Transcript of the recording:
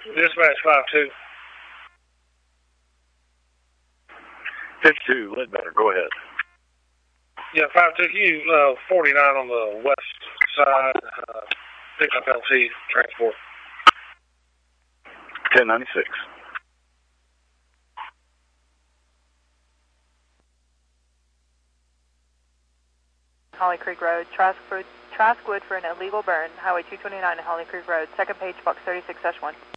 Dispatch 5-2. 52, Ledbetter, go ahead. Yeah, 5-2, you 49 on the west side, pick up LT transport. 1096. Holly Creek Road, Traskwood for an illegal burn, Highway 229 and Holly Creek Road, second page, box 36-1.